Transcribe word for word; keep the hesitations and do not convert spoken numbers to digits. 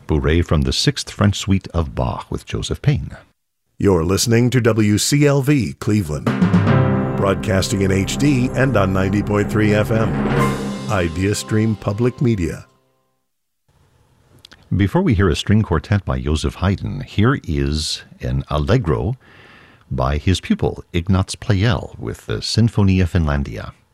Bourrée from the Sixth French Suite of Bach with Joseph Payne. You're listening to W C L V Cleveland, broadcasting in H D and on ninety point three F M. IdeaStream Public Media. Before we hear a string quartet by Joseph Haydn, here is an allegro by his pupil, Ignaz Pleyel, with the Sinfonia Finlandia.